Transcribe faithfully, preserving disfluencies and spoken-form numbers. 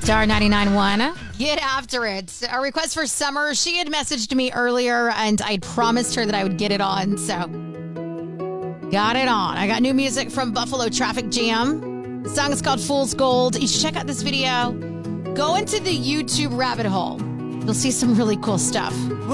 Star ninety-nine point one. Get after it. A request for Summer. She had messaged me earlier, and I promised her that I would get it on, so got it on. I got new music from Buffalo Traffic Jam. The song is called Fool's Gold. You should check out this video. Go into the YouTube rabbit hole. You'll see some really cool stuff.